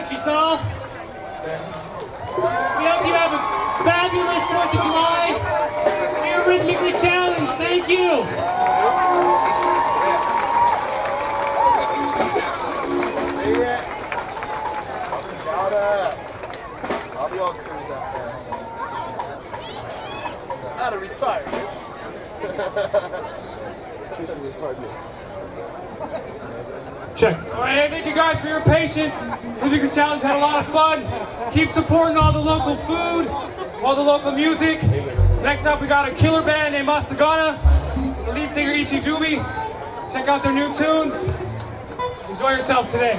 much, Isal. We hope you have a fabulous 4th of July. You're rhythmically challenged. Thank you. See it? All the old crews out there. Out of retirement. Check. All right, hey, thank you guys for your patience. Rhythmically Challenge had a lot of fun. Keep supporting all the local food, all the local music. Next up, we got a killer band named Masagana, the lead singer Ishi Dubi. Check out their new tunes. Enjoy yourselves today.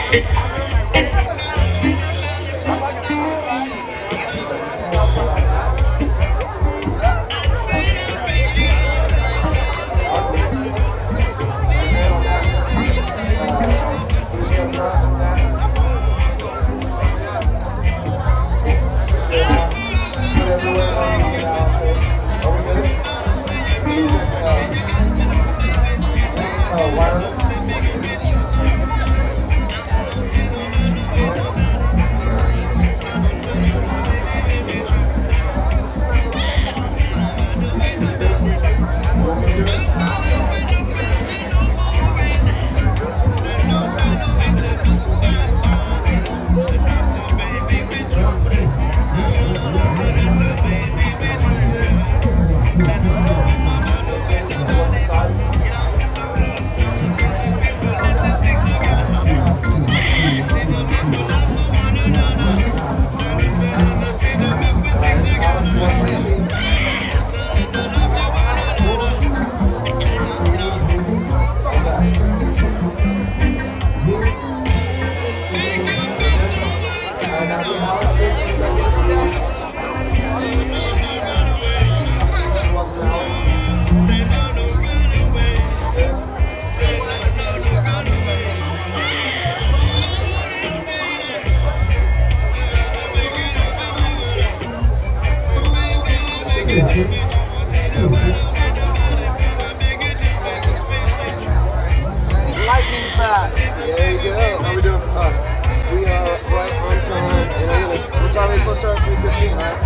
Lightning fast. There you go. How we doing for time? We are right on time, and I'm gonna. What time are we supposed to start? 3:15, right?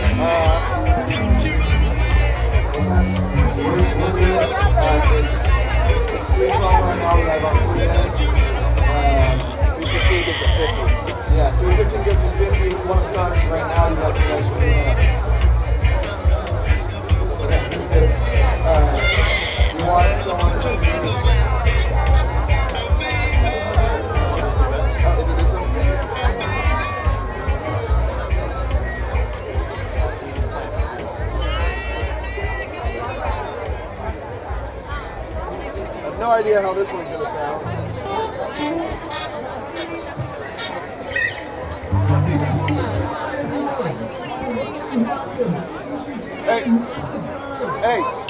It's 3:12 right now. We have about 3 minutes. 3:15 gets it 50. Yeah, 3:15 gets it 50. If you want to start right now, you got the extra 3 minutes. Okay, let's get it. You want someone to introduce them? I have no idea how this one's gonna sound. Hey,